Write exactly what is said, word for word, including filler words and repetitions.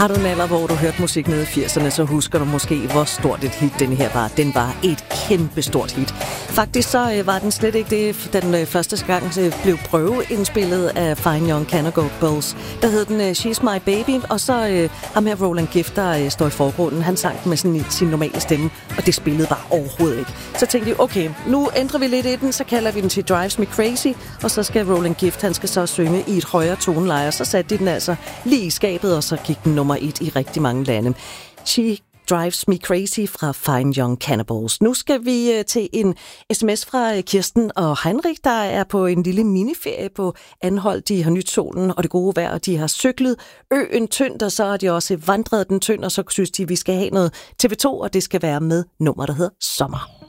Har du en alder, hvor du hørte musik nede i firserne, så husker du måske, hvor stort et hit den her var. Den var et kæmpe stort hit. Faktisk så øh, var den slet ikke det, den øh, første gang øh, blev prøveindspillet af Fine Young Cannibals. Der hed den øh, She's My Baby, og så øh, ham her Roland Gift, der øh, står i forgrunden. Han sang med sin, sin normale stemme, og det spillede bare overhovedet ikke. Så tænkte jeg, okay, nu ændrer vi lidt i den, så kalder vi den til Drives Me Crazy, og så skal Roland Gift, han skal så synge i et højere toneleje. Så satte de den altså lige i skabet, og så gik den nummer et i rigtig mange lande. She Drives Me Crazy fra Fine Young Cannibals. Nu skal vi uh, til en sms fra uh, Kirsten og Heinrich, der er på en lille miniferie på Anhold. De har nyt solen og det gode vejr, og de har cyklet øen tyndt, og så har de også vandret den tynd, og så synes de, at vi skal have noget T V to, og det skal være med nummer, der hedder Sommer.